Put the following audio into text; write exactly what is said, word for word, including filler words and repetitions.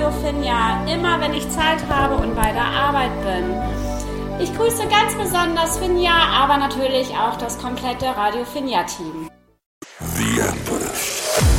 Radio Finja, immer wenn ich Zeit habe und bei der Arbeit bin. Ich grüße ganz besonders Finja, aber natürlich auch das komplette Radio Finja Team. The Ambush.